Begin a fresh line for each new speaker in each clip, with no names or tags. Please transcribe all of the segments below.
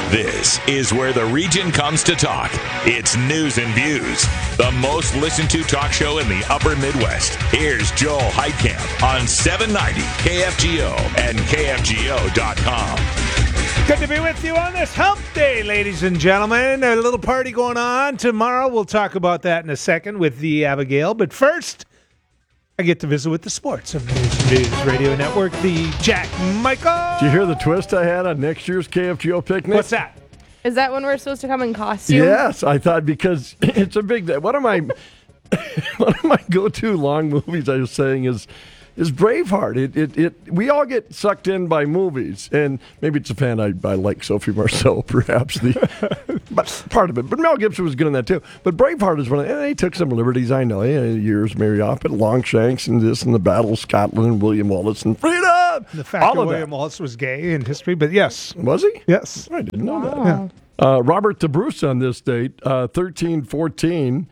This is where the region comes to talk. It's News and Views, the most listened to talk show in the upper Midwest. Here's Joel Heitkamp on 790 KFGO and KFGO.com.
Good to be with you on this hump day, ladies and gentlemen. A little party going on tomorrow. We'll talk about that in a second with the Abigail. But first, I get to visit with the sports of News and Views Radio Network, the Jack Michael.
Did you hear the twist I had on next year's KFGO picnic?
What's that?
Is that when we're supposed to come in costume?
Yes, I thought because it's a big day. One of my go-to long movies I was saying is Braveheart. We all get sucked in by movies, and maybe it's a fan I like Sophie Marceau, perhaps but part of it. But Mel Gibson was good in that too. But Braveheart is one. He took some liberties. I know. Years Mary off, but Longshanks and this and the Battle of Scotland and William Wallace and freedom.
The fact that William Wallace was gay in history, but yes,
was he?
Yes,
I didn't know that. Yeah. Robert the Bruce on this date, 1314.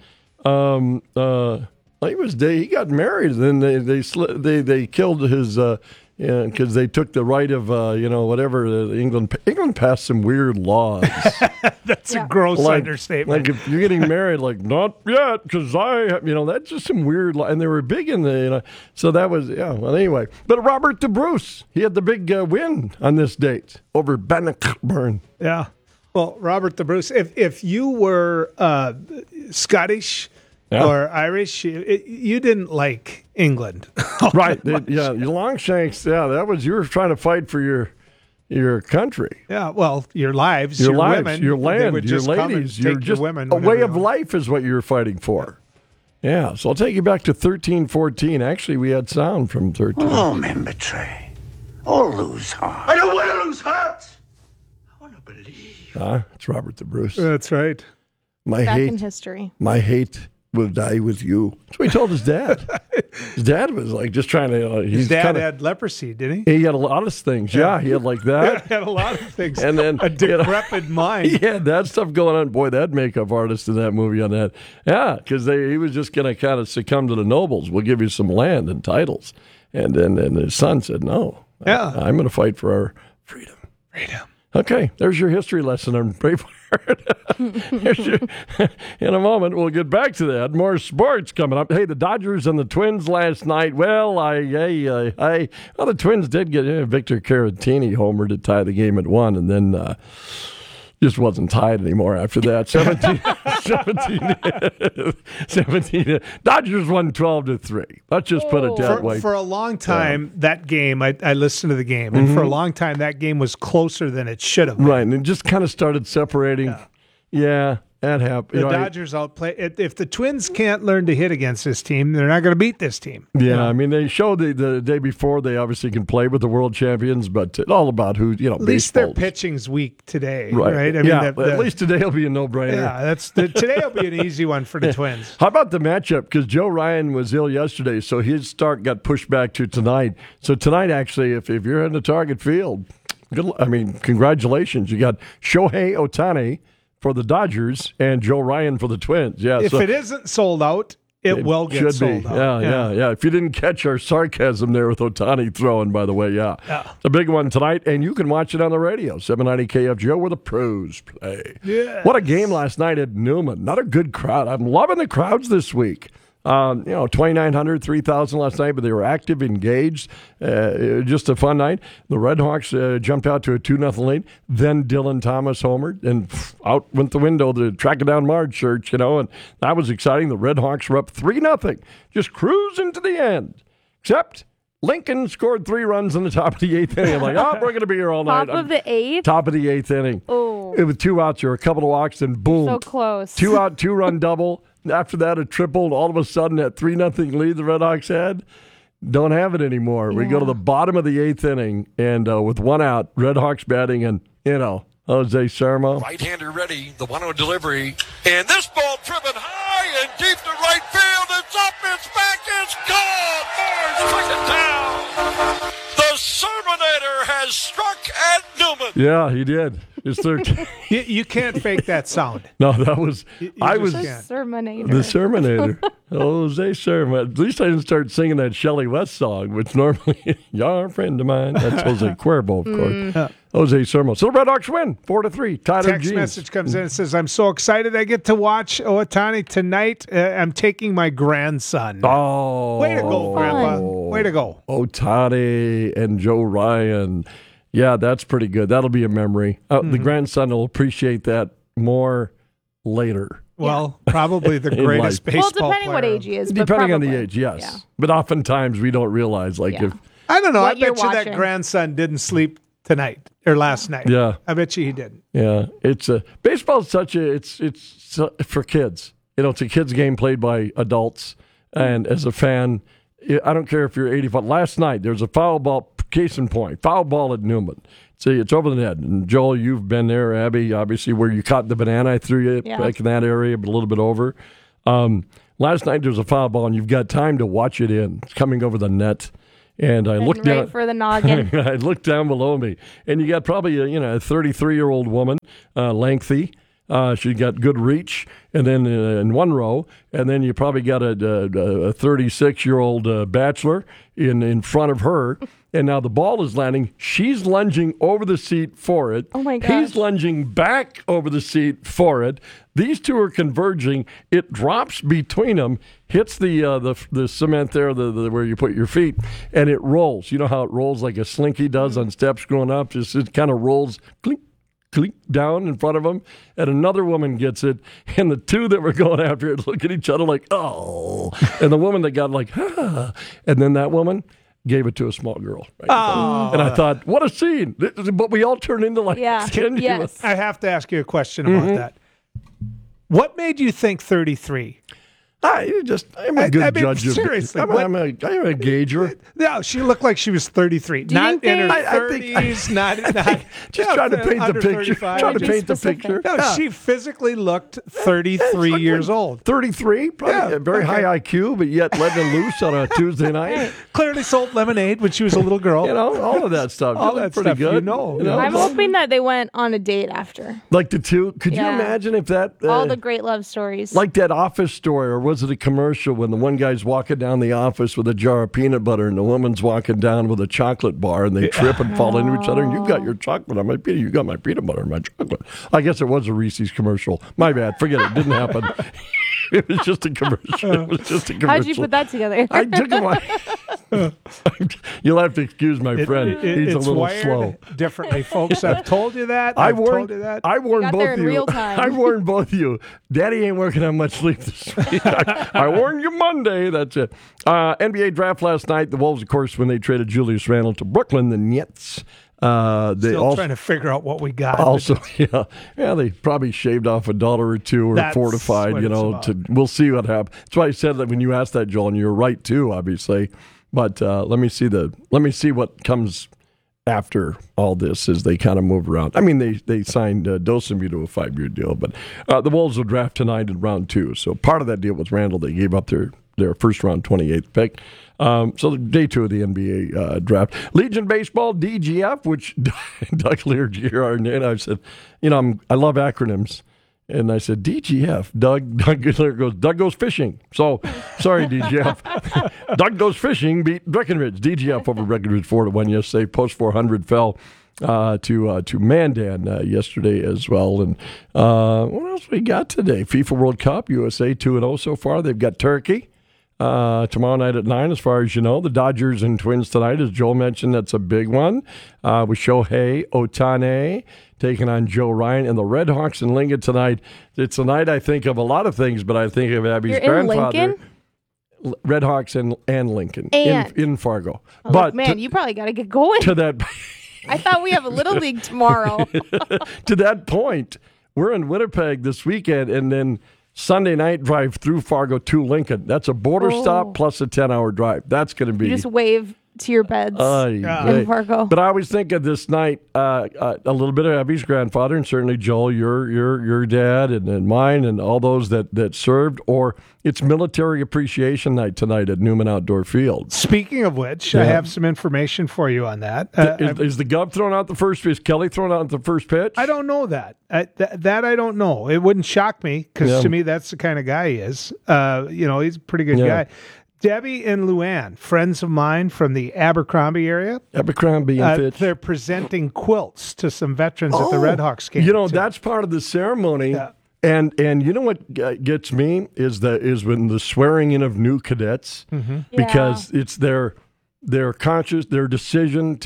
He got married, and then they killed his because they took the right of whatever England passed some weird laws.
That's a gross understatement.
Like if you're getting married, like not yet, because that's just some weird law, and they were big in the so that was Well, anyway, but Robert the Bruce, he had the big win on this date over Bannockburn.
Yeah, well, Robert the Bruce, if you were Scottish. Yeah. Or Irish, you didn't like England.
Right. Your Longshanks, you were trying to fight for your country.
Yeah, well, your lives,
your
women,
your land, your
just
ladies. You're just
women,
a way of life is what you were fighting for. Yeah, so I'll take you back to 1314. Actually, we had sound from 13.
Oh, men betray. Or lose heart. I don't want to lose heart. I want to believe.
It's Robert the Bruce.
That's right.
Back in history.
My hate will die with you. That's what he told his dad. His dad was like just trying to.
His dad had leprosy, didn't he?
He had a lot of things. Yeah, he had like that.
He had a lot of things.
And then
a decrepit mind.
He had that stuff going on. Boy, that makeup artist in that movie on that. Yeah, because he was just going to kind of succumb to the nobles. We'll give you some land and titles. And then his son said, no.
Yeah.
I'm going to fight for our freedom. Okay, there's your history lesson on Braveheart. In a moment, we'll get back to that. More sports coming up. Hey, the Dodgers and the Twins last night. Well, the Twins did get Victor Caratini homer to tie the game at 1, and then just wasn't tied anymore after that. 17. Dodgers won 12-3. Let's just put it that way.
For a long time, that game, I listened to the game, and for a long time, that game was closer than it should have been.
Right, and it just kind of started separating. Yeah, that happened.
The Dodgers outplay. If the Twins can't learn to hit against this team, they're not going to beat this team.
Yeah, I mean, they showed the day before they obviously can play with the world champions, but it's all about who,
At least their pitching's weak today, right?
I mean, at least today will be a no-brainer.
Yeah, today will be an easy one for the Twins.
How about the matchup? Because Joe Ryan was ill yesterday, so his start got pushed back to tonight. So tonight, actually, if you're in the target field, congratulations. You got Shohei Ohtani for the Dodgers and Joe Ryan for the Twins. Yeah,
if it isn't sold out, it will get sold out.
Yeah. If you didn't catch our sarcasm there with Ohtani throwing, by the way, it's a big one tonight, and you can watch it on the radio, 790 KFGO, where the pros play.
Yes.
What a game last night at Newman. Not a good crowd. I'm loving the crowds this week. 2,900, 3,000 last night, but they were active, engaged. Just a fun night. The Redhawks jumped out to a 2-0 lead. Then Dylan Thomas homered, and out went the window to track it down Marge Church, and that was exciting. The Redhawks were up 3-0, just cruising to the end. Except Lincoln scored 3 runs in the top of the 8th inning. I'm like, we're going to be here all night.
Top of the 8th?
Top of the 8th inning.
Oh.
With 2 outs, there were a couple of walks, and boom.
So close.
2-out, 2-run double. After that, a triple, and all of a sudden, that 3-0 lead the Redhawks had, don't have it anymore. Yeah. We go to the bottom of the 8th inning, and with 1 out, Redhawks batting, and, Jose Sermo.
Right-hander ready, the 1-0 delivery, and this ball driven high and deep to right field. It's up, it's back, it's gone. Marge took it down. The Sermonator has struck at Newman.
Yeah, he did. It's 13.
You can't fake that sound.
No, that was I was
just
The
can't.
Sermonator.
the Sermonator. Jose Sermon. At least I didn't start singing that Shelley West song, which normally you're a friend of mine. That's Jose Cuervo, of course. Jose Sermon. So the Red Hawks win 4-3. Tyler
Text
Jeans.
message comes in and says, I'm so excited I get to watch Ohtani tonight. I'm taking my grandson.
Oh,
Way to go, Grandpa. Way to go.
Ohtani and Joe Ryan. Yeah, that's pretty good. That'll be a memory. The grandson will appreciate that more later.
Well, probably the
In
greatest
life.
baseball
Well, depending
player.
what age he is. but
Depending on the
probably.
age, yes.
Yeah.
But oftentimes we don't realize, like,
Yeah.
if
I don't know.
What
I
you're
bet you that
watching.
grandson didn't sleep tonight or last night.
Yeah.
I bet you he didn't.
Yeah, it's baseball's such a it's for kids. It's a kids game played by adults, and as a fan, I don't care if you're 85. Last night there's a foul ball. Case in point, foul ball at Newman. See, it's over the net. And Joel, you've been there. Abby, obviously, where you caught the banana, I threw you back in that area, but a little bit over. Last night there's a foul ball, and you've got time to watch it in. It's coming over the net. And I looked
Right
down
for the noggin.
I looked down below me, and you got probably a 33-year-old woman, lengthy. She got good reach, and then in one row, and then you probably got a 36-year-old bachelor in front of her. And now the ball is landing. She's lunging over the seat for it.
Oh, my gosh.
He's lunging back over the seat for it. These two are converging. It drops between them, hits the cement there, the where you put your feet, and it rolls. You know how it rolls like a slinky does on steps growing up? It kind of rolls, clink, clink, down in front of them. And another woman gets it, and the two that were going after it look at each other like, oh. And the woman that got like, ah. And then that woman gave it to a small girl. Right?
Oh.
And I thought, what a scene. But we all turned into like
Yeah.
10
Yes.
I have to ask you a question about that. What made you think 33?
I'm a good
I mean,
judge of
seriously,
I'm a gauger.
No, she looked like she was 33.
Do you
Not in her
think-
I think-
30s, not
Just trying to paint the
under
picture.
35.
Trying to
Be
paint the
specific.
picture.
No,
Yeah.
she physically looked 33 years old.
33, probably a very high IQ, but yet letting it loose on a Tuesday night.
Clearly sold lemonade when she was a little girl.
All of that stuff.
All
Really
that
pretty
stuff,
good.
you know.
I'm hoping that they went on a date after.
Like the two. Could you
Yeah.
imagine if that
All the great love stories.
like that Office story, or was it a commercial when the one guy's walking down the office with a jar of peanut butter and the woman's walking down with a chocolate bar and they trip and fall into each other, and you've got your chocolate on my peanut, you got my peanut butter and my chocolate. I guess it was a Reese's commercial. My bad. Forget it. Didn't happen. It was just a commercial. It was just a commercial.
How'd you put that together?
I took him. You'll have to excuse my friend. He's a
it's
little
wired
slow.
differently, folks. I've told you that.
I
I've told
warned
you that.
I warned
got
both
there
of
in
you.
real time.
I warned both of you. Daddy ain't working on much sleep this week. I warned you Monday. That's it. NBA draft last night. The Wolves, of course, when they traded Julius Randle to Brooklyn, the Nets. They
Still
also
trying to figure out what we got.
they probably shaved off $1 or $2 or
That's
fortified.
what it's about.
We'll see what happens. That's why I said that when you asked that, Joel, and you're right too, obviously. But let me see what comes after all this as they kind of move around. I mean, they signed Dosunmu to a 5-year deal, but the Wolves will draft tonight in round 2. So part of that deal was Randall. They gave up their first round 28th pick. So day 2 of the NBA draft. Legion Baseball, DGF, which Doug Lear, and I said, I love acronyms. And I said, DGF. Doug Lear goes, Doug goes fishing. So, sorry, DGF. Doug goes fishing, beat Breckenridge. DGF over Breckenridge 4-1 yesterday. Post 400 fell to Mandan yesterday as well. And what else we got today? FIFA World Cup, USA 2-0 so far. They've got Turkey. Tomorrow night at 9, as far as you know. The Dodgers and Twins tonight, as Joel mentioned, that's a big one. With Shohei Ohtani taking on Joe Ryan. And the Red Hawks in Lincoln tonight. It's a night I think of a lot of things, but I think of Abby's
You're
grandfather.
in Lincoln?
Red Hawks and Lincoln
And-
in Fargo.
Oh,
but
man, you probably got to get going.
to that
I thought we have a little league tomorrow.
to that point, we're in Winnipeg this weekend, and then Sunday night drive through Fargo to Lincoln. That's a border stop plus a 10-hour drive. That's going to be
You just wave to your beds in Fargo.
But I always think of this night, a little bit of Abby's grandfather, and certainly Joel, your dad, and mine, and all those that served. Or it's Military Appreciation Night tonight at Newman Outdoor Field.
Speaking of which, I have some information for you on that.
Is the Gov throwing out the first pitch? Is Kelly throwing out the first pitch?
I don't know that. That I don't know. It wouldn't shock me because to me that's the kind of guy he is. He's a pretty good guy. Debbie and Luann, friends of mine from the Abercrombie area.
Abercrombie and Fitch.
They're presenting quilts to some veterans at the Redhawks game.
That's part of the ceremony. Yeah. And you know what gets me is when the swearing in of new cadets, because it's their conscious, their decision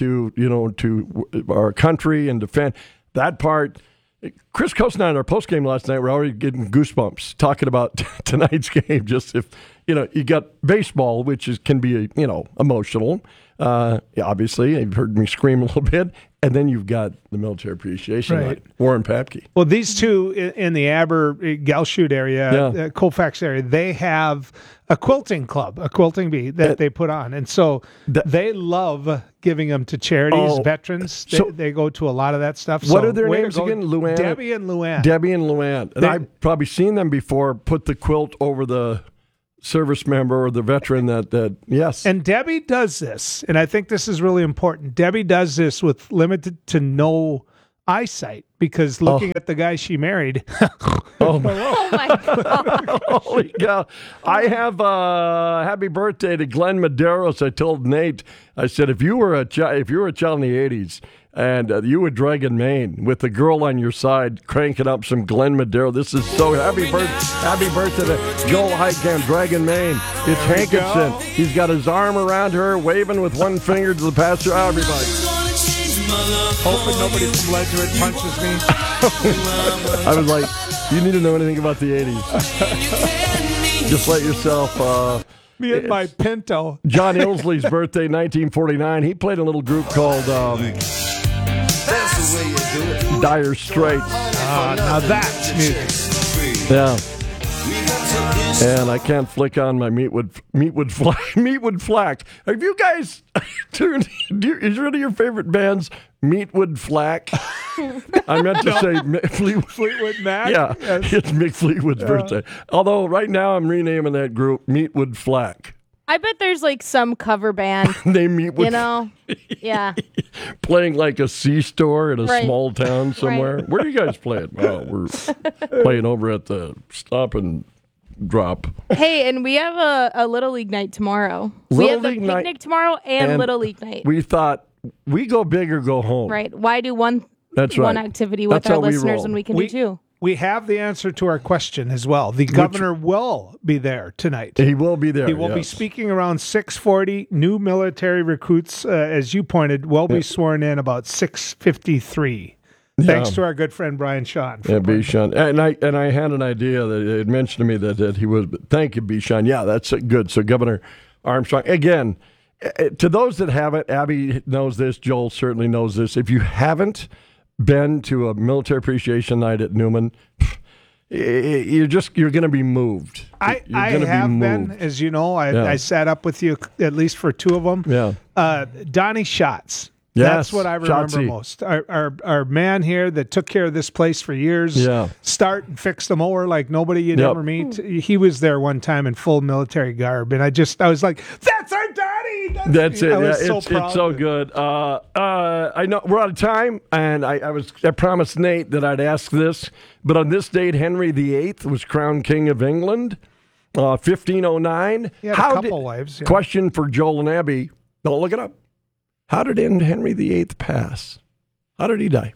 to our country and defend that part. Chris Cosnine in our postgame last night, we're already getting goosebumps talking about tonight's game. Just if you got baseball, which can be emotional. Obviously, you've heard me scream a little bit, and then you've got the Military Appreciation Night. Warren Papke.
Well, these two in the Gelshoot area, Colfax area, they have a quilting club, a quilting bee that they put on, and so they love giving them to charities, veterans. They go to a lot of that stuff.
What are their names again? Luann?
Debbie and Luann.
Debbie and Luann. And I've probably seen them before put the quilt over the service member or the veteran that yes.
And Debbie does this, and I think this is really important. Debbie does this with limited to no eyesight because looking at the guy she married.
Oh my God.
Holy cow. I have happy birthday to Glenn Medeiros. I told Nate, I said, if you were a child in the 80s and you were Dragon Maine with the girl on your side cranking up some Glenn Medeiros, this is so happy birthday to Joel Heitkamp, Dragon Maine. It's Hankinson. He's got his arm around her, waving with one finger to the pastor. Oh, everybody.
Hoping nobody from Ledger punches me.
I was like, you need to know anything about the 80s. Just let yourself...
Me and my Pinto.
John Ilsley's birthday, 1949. He played a little group called Dire Straits.
Now that's music.
Yeah. And I can't flick on my Meatwood Flack. Have you guys turned? Is one of your favorite bands Meatwood Flack? I meant to say
Fleetwood Mac.
Yeah, yes. It's Mick Fleetwood's birthday. Although right now I'm renaming that group Meatwood Flack.
I bet there's like some cover band.
They meet with
yeah,
playing like a C-store in a small town somewhere. Where are you guys playing? Oh, we're playing over at the Stop and Drop.
Hey, and we have a Little League night tomorrow. We have the picnic tomorrow and Little League night.
We thought we go big or go home.
Right. Why do one activity with
That's
our
how we
listeners
roll.
when we can do two?
We have the answer to our question as well. The governor will be there tonight.
He will be there.
He will be speaking around 6:40. New military recruits, as you pointed, will be sworn in about 6:53. Thanks to our good friend Brian Sean.
Yeah, Bichon. And I had an idea that it mentioned to me that he was. Thank you, Bichon. Yeah, that's good. So Governor Armstrong again. To those that haven't, Abby knows this. Joel certainly knows this. If you haven't been to a military appreciation night at Newman, you're going to be moved.
I have been, as you know. I sat up with you at least for two of them.
Yeah.
Donnie Schatz.
Yes,
that's what I remember
Schatzy.
most. Our man here that took care of this place for years.
Yeah.
Start and fix the mower like nobody you'd ever meet. He was there one time in full military garb, and I was like, "That's our Donnie."
That's it.
It's
so good. I know we're out of time, and I promised Nate that I'd ask this, but on this date, Henry VIII was crowned King of England, 1509.
He had a couple wives. Yeah.
Question for Joel and Abby. Don't look it up. How did Henry VIII pass? How did he die?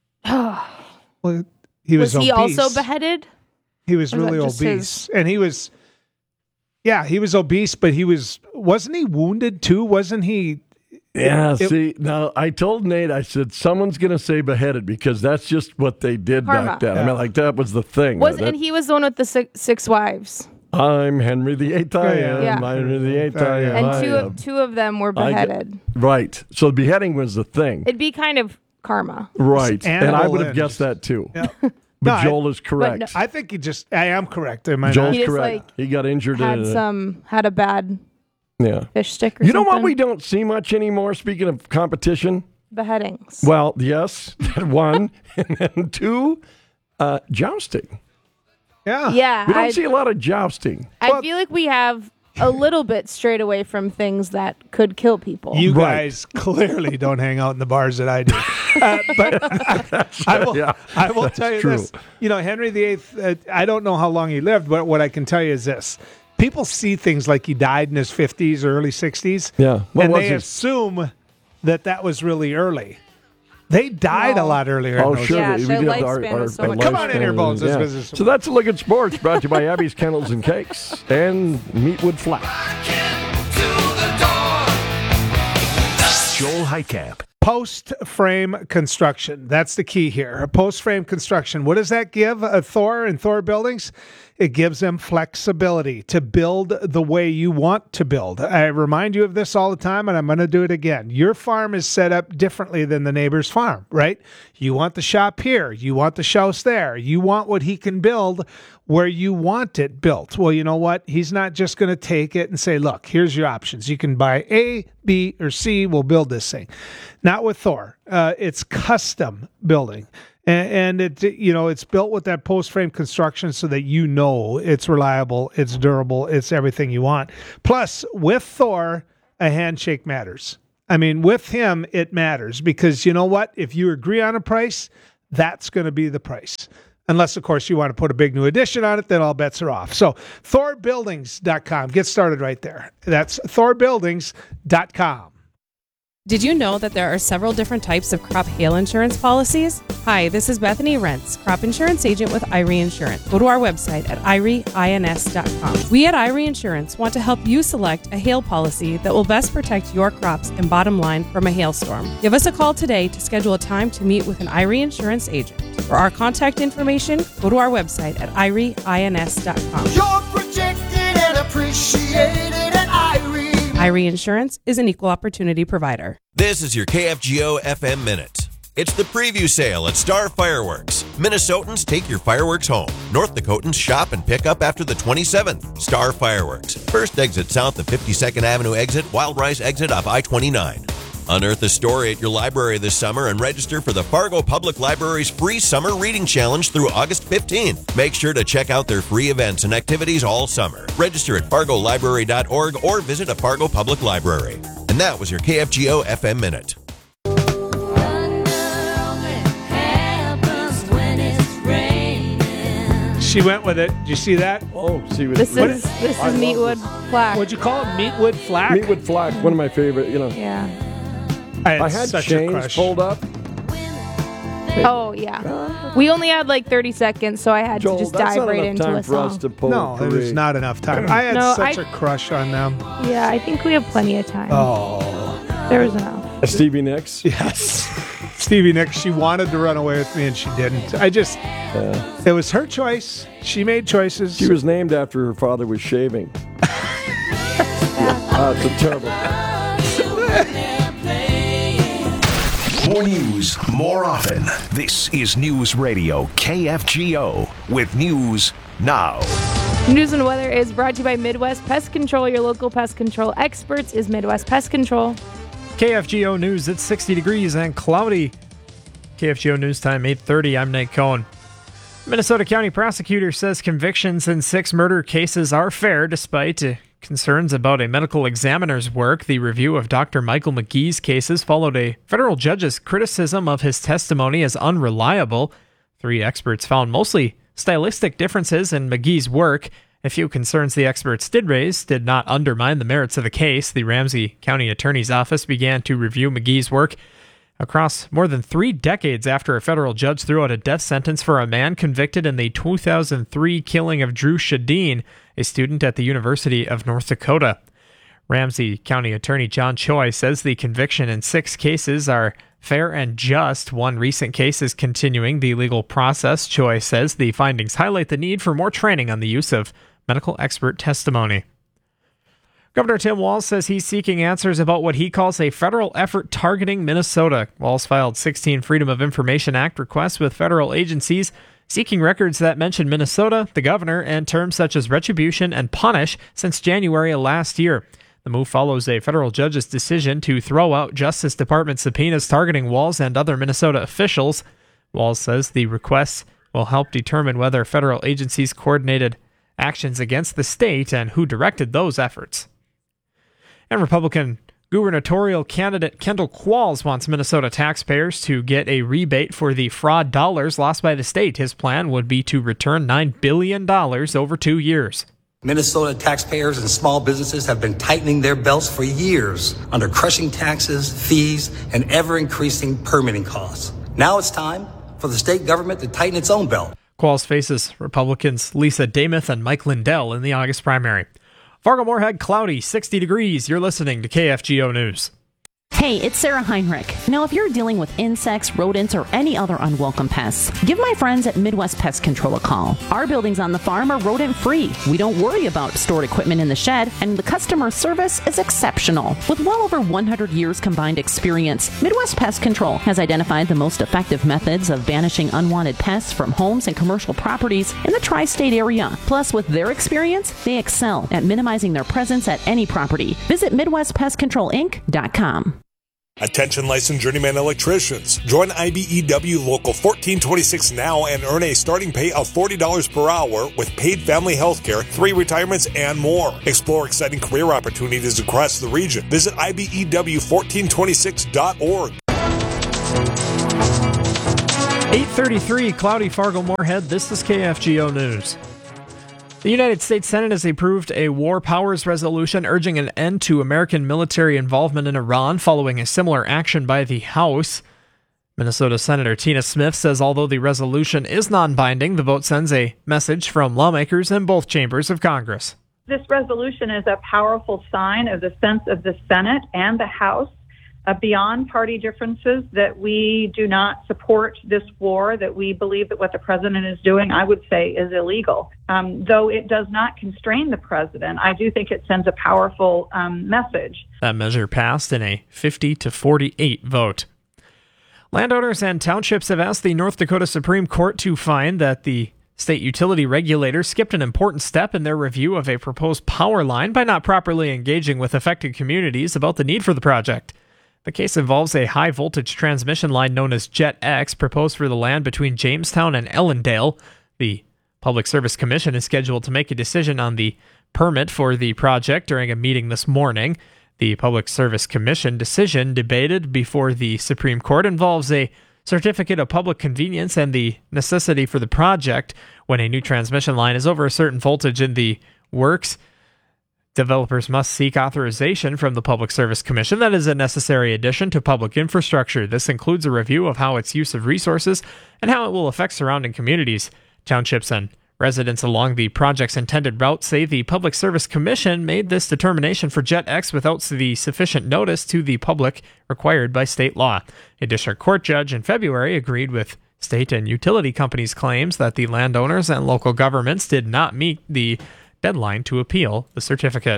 Well, he was
he
obese.
also beheaded?
He was really obese, and he was. Yeah, he was obese, but wasn't he wounded too? Wasn't he?
Yeah, now I told Nate, I said, someone's going to say beheaded because that's just what they did back then. Yeah. I mean, like, that was the thing.
And he was the one with the six wives.
I'm Henry VIII, I am.
Yeah.
I'm Henry VIII, I am.
And two of them were beheaded.
Right. So beheading was the thing.
It'd be kind of karma.
Right. And I would have guessed that too.
Yeah.
But Joel is correct.
No, I think I am correct. Am I
Joel's
not?
correct. He got injured.
Had a bad
Yeah.
fish stick or
You
something.
know what we don't see much anymore, speaking of competition?
Beheadings.
Well, yes, one. And then two, jousting.
Yeah.
Yeah.
We don't see a lot of jousting.
I feel like we have a little bit strayed away from things that could kill people.
You
Right.
guys clearly don't hang out in the bars that I do. But I will tell you
true.
this. You know, Henry VIII, I don't know how long he lived, but what I can tell you is this. People see things like he died in his 50s or early 60s.
Yeah. What
and
was
they
his-
assume that was really early. They died a lot earlier.
Oh,
in those
sure.
Yeah,
days.
their
did
lifespan was so much
Come on in here, Bones. Let's visit some
So that's a look at sports brought to you by Abby's Kennels and Cakes and Meatwood Flat.
Joel Heitkamp.
Post frame construction. That's the key here. A post frame construction. What does that give Thor and Thor buildings? It gives them flexibility to build the way you want to build. I remind you of this all the time, and I'm going to do it again. Your farm is set up differently than the neighbor's farm, right? You want the shop here. You want the house there. You want what he can build where you want it built. Well, you know what? He's not just going to take it and say, look, here's your options. You can buy A, B, or C. We'll build this thing. Not with Thor. It's custom building. And it's built with that post frame construction so that it's reliable, it's durable, it's everything you want. Plus, with Thor, a handshake matters. I mean, with him, it matters because you know what? If you agree on a price, that's going to be the price. Unless, of course, you want to put a big new addition on it, then all bets are off. So, ThorBuildings.com. Get started right there. That's ThorBuildings.com.
Did you know that there are several different types of crop hail insurance policies? Hi, this is Bethany Rentz, crop insurance agent with Irie Insurance. Go to our website at irieins.com. We at Irie Insurance want to help you select a hail policy that will best protect your crops and bottom line from a hailstorm. Give us a call today to schedule a time to meet with an Irie Insurance agent. For our contact information, go to our website at irieins.com.
You're protected and appreciated at Irie.
Irie Insurance is an equal opportunity provider.
This is your KFGO FM Minute. It's the preview sale at Star Fireworks. Minnesotans, take your fireworks home. North Dakotans, shop and pick up after the 27th. Star Fireworks. First exit south of 52nd Avenue exit, Wild Rice exit off I-29. Unearth a story at your library this summer and register for the Fargo Public Library's free summer reading challenge through August 15th. Make sure to check out their free events and activities all summer. Register at fargolibrary.org or visit a Fargo Public Library. And that was your KFGO FM Minute.
She went with it. Did you see that?
Oh, see what
This is Meatwood Flack.
What'd you call it? Meatwood Flack?
Meatwood Flack, one of my favorite,
Yeah.
I had
such a
chains
crush.
pulled up.
Oh, yeah. We only had like 30 seconds, so I had
Joel,
to just
that's
dive
not
right
enough
into
time
a
for us
song.
to pull
No, it was not enough time. I had
No,
such a crush on them.
Yeah, I think we have plenty of time.
Oh,
There was enough.
Stevie Nicks.
yes. Stevie Nicks, she wanted to run away with me and she didn't. It was her choice. She made choices.
She was named after her father was shaving. It's a terrible.
More news, more often. This is News Radio KFGO with News Now.
News and weather is brought to you by Midwest Pest Control. Your local pest control experts is Midwest Pest Control.
KFGO News, it's 60 degrees and cloudy. KFGO News Time, 8:30. I'm Nate Cohn. Minnesota County prosecutor says convictions in 6 murder cases are fair despite concerns about a medical examiner's work. The review of Dr. Michael McGee's cases followed a federal judge's criticism of his testimony as unreliable. 3 experts found mostly stylistic differences in McGee's work. A few concerns the experts did raise did not undermine the merits of the case. The Ramsey County Attorney's Office began to review McGee's work across more than 3 decades after a federal judge threw out a death sentence for a man convicted in the 2003 killing of Drew Shadeen, a student at the University of North Dakota. Ramsey County Attorney John Choi says the conviction in 6 cases are fair and just. One recent case is continuing the legal process. Choi says the findings highlight the need for more training on the use of medical expert testimony. Governor Tim Walz says he's seeking answers about what he calls a federal effort targeting Minnesota. Walz filed 16 Freedom of Information Act requests with federal agencies seeking records that mention Minnesota, the governor, and terms such as retribution and punish since January of last year. The move follows a federal judge's decision to throw out Justice Department subpoenas targeting Walz and other Minnesota officials. Walz says the requests will help determine whether federal agencies coordinated actions against the state and who directed those efforts. And Republican gubernatorial candidate Kendall Qualls wants Minnesota taxpayers to get a rebate for the fraud dollars lost by the state. His plan would be to return $9 billion over 2 years.
Minnesota taxpayers and small businesses have been tightening their belts for years under crushing taxes, fees, and ever-increasing permitting costs. Now it's time for the state government to tighten its own belt.
Qualls faces Republicans Lisa Damuth and Mike Lindell in the August primary. Fargo-Moorhead, cloudy, 60 degrees. You're listening to KFGO News.
Hey, it's Sarah Heinrich. Now, if you're dealing with insects, rodents, or any other unwelcome pests, give my friends at Midwest Pest Control a call. Our buildings on the farm are rodent-free. We don't worry about stored equipment in the shed, and the customer service is exceptional. With well over 100 years combined experience, Midwest Pest Control has identified the most effective methods of banishing unwanted pests from homes and commercial properties in the tri-state area. Plus, with their experience, they excel at minimizing their presence at any property. Visit MidwestPestControlInc.com.
Attention licensed journeyman electricians. Join IBEW Local 1426 now and earn a starting pay of $40 per hour with paid family health care, 3 retirements, and more. Explore exciting career opportunities across the region. Visit IBEW1426.org.
8:33, cloudy Fargo-Moorhead. This is KFGO News. The United States Senate has approved a war powers resolution urging an end to American military involvement in Iran following a similar action by the House. Minnesota Senator Tina Smith says although the resolution is non-binding, the vote sends a message from lawmakers in both chambers of Congress.
This resolution is a powerful sign of the sense of the Senate and the House beyond party differences, that we do not support this war, that we believe that what the president is doing, I would say, is illegal. Though it does not constrain the president, I do think it sends a powerful message.
That measure passed in a 50-48 vote. Landowners and townships have asked the North Dakota Supreme Court to find that the state utility regulator skipped an important step in their review of a proposed power line by not properly engaging with affected communities about the need for the project. The case involves a high-voltage transmission line known as Jet X proposed for the land between Jamestown and Ellendale. The Public Service Commission is scheduled to make a decision on the permit for the project during a meeting this morning. The Public Service Commission decision debated before the Supreme Court involves a certificate of public convenience and the necessity for the project. When a new transmission line is over a certain voltage in the works, developers must seek authorization from the Public Service Commission. That is a necessary addition to public infrastructure. This includes a review of how its use of resources and how it will affect surrounding communities. Townships and residents along the project's intended route say the Public Service Commission made this determination for Jet X without the sufficient notice to the public required by state law. A district court judge in February agreed with state and utility companies' claims that the landowners and local governments did not meet the deadline to appeal the certificate.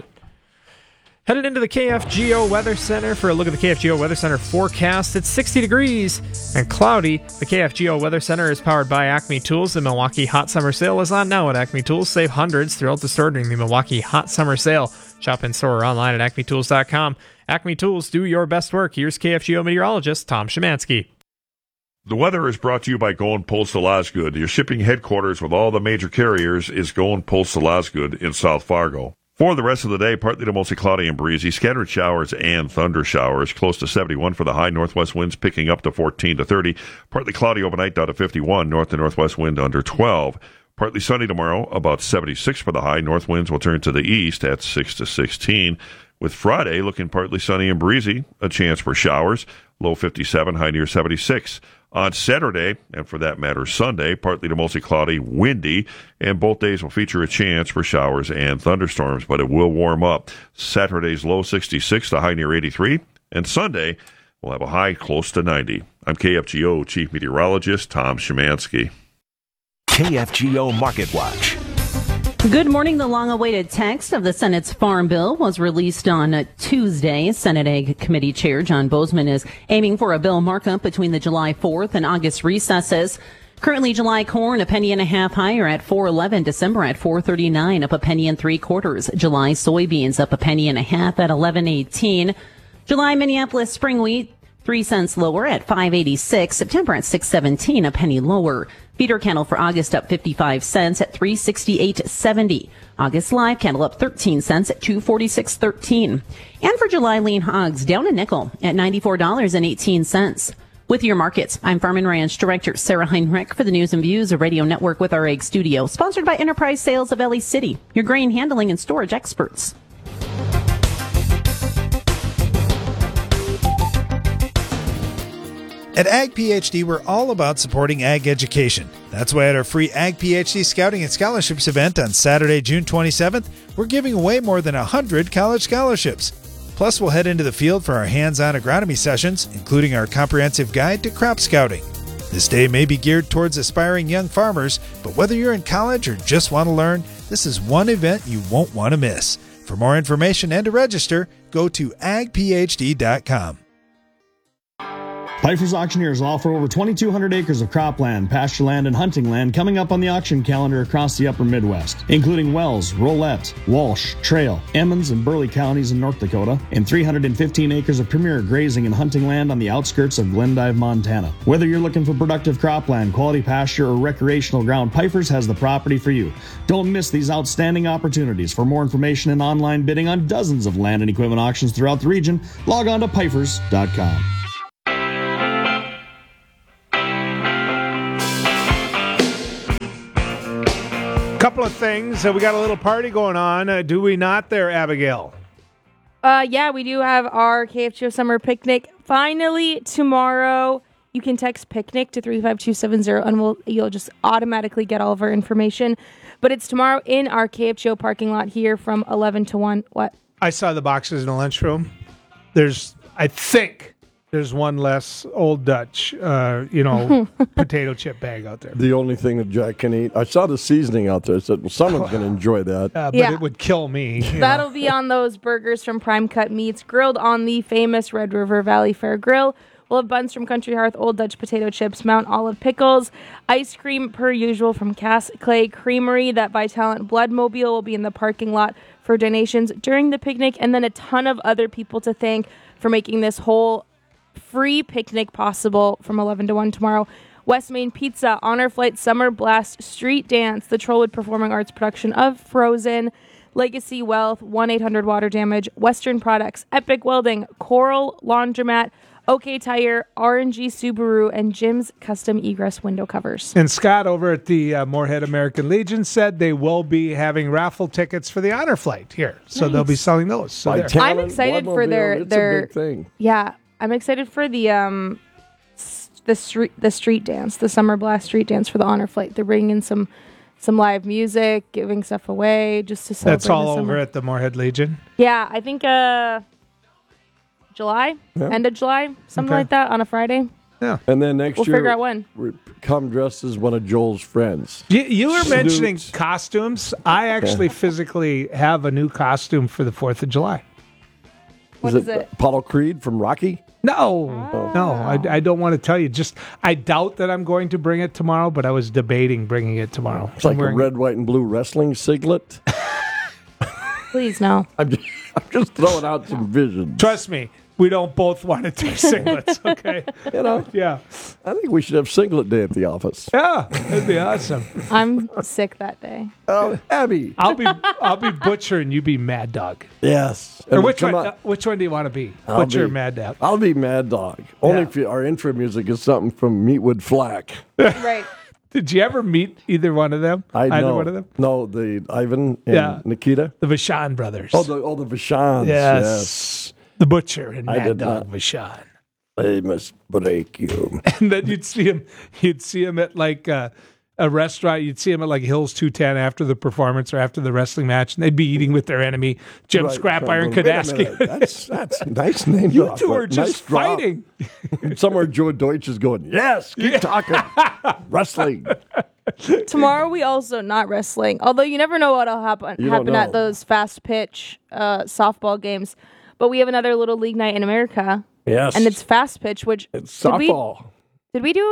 Headed into the KFGO Weather Center for a look at the KFGO Weather Center forecast. It's 60 degrees and cloudy. The KFGO Weather Center is powered by Acme Tools. The Milwaukee Hot Summer Sale is on now at Acme Tools. Save hundreds throughout the store during the Milwaukee Hot Summer Sale. Shop in store or online at acmetools.com. Acme Tools, do your best work. Here's KFGO meteorologist Tom Szymanski.
The weather is brought to you by Go and Postal Osgood. Your shipping headquarters with all the major carriers is Go and Postal Osgood in South Fargo. For the rest of the day, partly to mostly cloudy and breezy, scattered showers and thunder showers, close to 71 for the high, northwest winds picking up to 14 to 30. Partly cloudy overnight down to 51, north to northwest wind under 12. Partly sunny tomorrow, about 76 for the high. North winds will turn to the east at 6 to 16. With Friday looking partly sunny and breezy, a chance for showers, low 57, high near 76. On Saturday, and for that matter Sunday, partly to mostly cloudy, windy, and both days will feature a chance for showers and thunderstorms, but it will warm up. Saturday's low 66, the high near 83, and Sunday will have a high close to 90. I'm KFGO Chief Meteorologist Tom Szymanski.
KFGO Market Watch.
Good morning. The long-awaited text of the Senate's Farm Bill was released on Tuesday. Senate Ag Committee Chair John Bozeman is aiming for a bill markup between the July 4th and August recesses. Currently, July corn $0.015 higher at $4.11. December at $4.39, up $0.003. July soybeans up $0.015 at $11.18. July Minneapolis spring wheat 3 cents lower at $5.86. September at $6.17, a penny lower. Feeder cattle for August up 55 cents at $368.70. August live cattle up 13 cents at $246.13. And for July lean hogs down a nickel at $94.18. With your markets, I'm Farm and Ranch Director Sarah Heinrich for the News and Views, a radio network with our egg studio, sponsored by Enterprise Sales of LA City, your grain handling and storage experts.
At Ag PhD, we're all about supporting ag education. That's why at our free Ag PhD Scouting and Scholarships event on Saturday, June 27th, we're giving away more than 100 college scholarships. Plus, we'll head into the field for our hands-on agronomy sessions, including our comprehensive guide to crop scouting. This day may be geared towards aspiring young farmers, but whether you're in college or just want to learn, this is one event you won't want to miss. For more information and to register, go to agphd.com.
Pfeiffer's Auctioneers will offer over 2,200 acres of cropland, pasture land, and hunting land coming up on the auction calendar across the upper Midwest, including Wells, Rolette, Walsh, Trail, Emmons, and Burley counties in North Dakota, and 315 acres of premier grazing and hunting land on the outskirts of Glendive, Montana. Whether you're looking for productive cropland, quality pasture, or recreational ground, Pfeiffer's has the property for you. Don't miss these outstanding opportunities. For more information and online bidding on dozens of land and equipment auctions throughout the region, log on to Pfeiffer's.com.
Couple of things. We got a little party going on. Do we not there, Abigail?
Yeah, we do have our KFGO Summer Picnic. Finally, tomorrow, you can text PICNIC to 35270 and you'll just automatically get all of our information. But it's tomorrow in our KFGO parking lot here from 11 to 1. What?
I saw the boxes in the lunchroom. I think there's one less Old Dutch, potato chip bag out there.
The only thing that Jack can eat. I saw the seasoning out there. I said, well, someone's going to enjoy that.
But it would kill me.
That'll be on those burgers from Prime Cut Meats, grilled on the famous Red River Valley Fair Grill. We'll have buns from Country Hearth, Old Dutch potato chips, Mount Olive pickles, ice cream per usual from Cass Clay Creamery. That Vitalent Bloodmobile will be in the parking lot for donations during the picnic, and then a ton of other people to thank for making this whole free picnic possible from 11 to 1 tomorrow. West Main Pizza, Honor Flight Summer Blast Street Dance, the Trollwood Performing Arts production of Frozen, Legacy Wealth, 1-800-Water Damage, Western Products, Epic Welding, Coral Laundromat, OK Tire, RNG Subaru, and Jim's Custom Egress Window Covers.
And Scott over at the Moorhead American Legion said they will be having raffle tickets for the Honor Flight here. So they'll be selling those. So
I'm excited for their
It's a big thing.
Yeah, I'm excited for the street dance, the Summer Blast Street Dance for the Honor Flight. They're bringing in some live music, giving stuff away just to celebrate.
That's all
the summer.
over at the Moorhead Legion.
Yeah, I think July, end of July, something like that on a Friday.
Yeah,
and then next
we'll
year
figure out when.
Come dressed as one of Joel's friends.
You were mentioning costumes. I actually physically have a new costume for the 4th of July.
What is it?
Apollo Creed from Rocky?
No, I don't want to tell you. Just I doubt that I'm going to bring it tomorrow, but I was debating bringing it tomorrow.
It's like a red, white, and blue wrestling singlet.
Please, no.
I'm just throwing out some visions.
Trust me, we don't both want to do singlets, okay? Yeah.
I think we should have singlet day at the office.
Yeah, that'd be awesome.
I'm sick that day.
Oh, Abby.
I'll be Butcher and you be Mad Dog.
Yes.
Or which one do you want to be? Butcher or Mad Dog?
I'll be Mad Dog. Only if our intro music is something from Meatwood Flack.
Right.
Did you ever meet either one of them? Either one of them?
No, the Ivan and Nikita.
The Vachon brothers.
Oh, the Vachons. Yes.
The Butcher and Mad Dog Vachon.
I must break you.
And then you'd see him at like a restaurant. You'd see him at like Hills 210 after the performance or after the wrestling match, and they'd be eating with their enemy, Jim Scrap Iron Kadaski.
That's a nice name.
You two are just fighting.
Somewhere Joe Deutsch is going, yes, keep talking. Wrestling.
Tomorrow we also not wrestling, although you never know what'll happen at those fast pitch softball games. But we have another Little League night in America.
Yes.
And it's fast pitch, which...
It's softball.
Did we do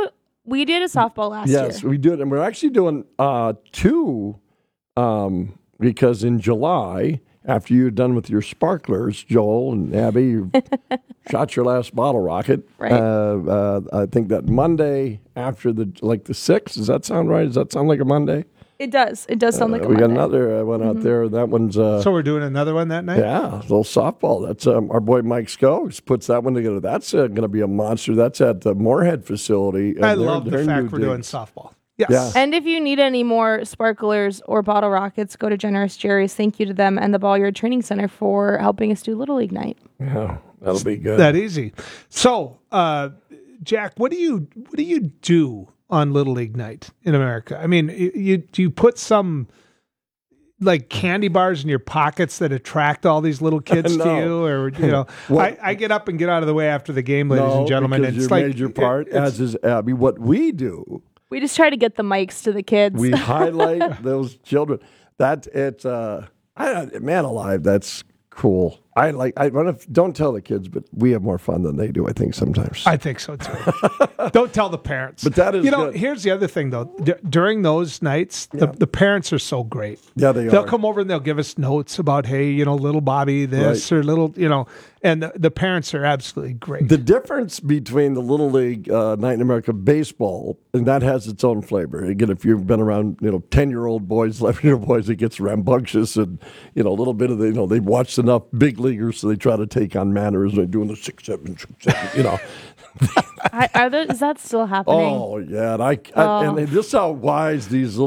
We did a softball last year.
Yes, we did. And we're actually doing 2 because in July, after you're done with your sparklers, Joel and Abby, you shot your last bottle rocket.
Right.
I think that Monday after the 6th, does that sound right? Does that sound like a Monday?
It does. It does sound like a
We got
Monday.
another one out there. That one's...
So we're doing another one that night?
Yeah, a little softball. That's our boy Mike Skoggs puts that one together. That's going to be a monster. That's at the Moorhead facility.
I love the fact we're doing softball. Yes.
Yeah.
And if you need any more sparklers or bottle rockets, go to Generous Jerry's. Thank you to them and the Ball Yard Training Center for helping us do Little League Night.
Yeah, that'll be good.
That easy. So, Jack, what do you do on Little League Night in America? I mean, do you put some like candy bars in your pockets that attract all these little kids
No.
to you, or I get up and get out of the way after the game, ladies and gentlemen.
Because
It's
your
like
major part, as is Abby. What we do,
We just try to get the mics to the kids.
we highlight those children. Man alive, that's cool. Don't tell the kids, but we have more fun than they do, I think, sometimes.
I think so too. Don't tell the parents.
But that is good.
Here's the other thing though. During those nights, the parents are so great.
Yeah,
They'll
are.
come over and they'll give us notes about, hey, little Bobby this or little, and the parents are absolutely great.
The difference between the Little League Night in America baseball, and that has its own flavor. Again, if you've been around, 10-year-old boys, 11-year-old boys, it gets rambunctious and, a little bit of they've watched enough big leaguers, so they try to take on manners. They're doing the 6-7, 6-7,
Is that still happening?
Oh, yeah. And this is how wise these little